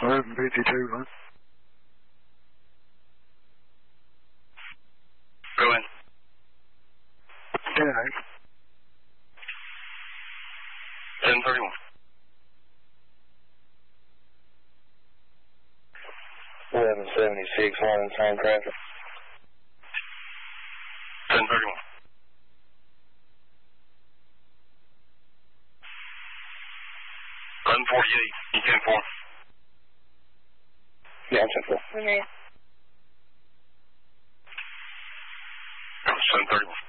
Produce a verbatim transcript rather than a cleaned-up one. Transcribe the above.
eleven fifty-two, huh? Go in. ten eight. ten thirty-one. eleven seventy-six, line time traffic. ten thirty-one. eleven forty-eight, E ten four. Yeah, ten four. seven thirty-one.